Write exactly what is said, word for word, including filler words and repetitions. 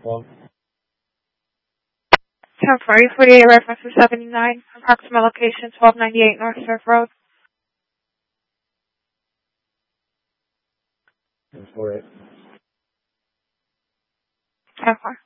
phone. ten forty forty-eight reference to seventy-nine. Approximate location twelve ninety-eight North Surf Road. ten four eight. ten four.